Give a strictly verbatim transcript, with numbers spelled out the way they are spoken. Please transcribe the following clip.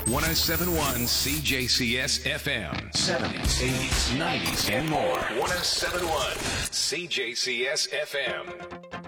ten seventy-one C J C S F M. seventies, eighties, nineties, and more. ten seventy-one C J C S F M.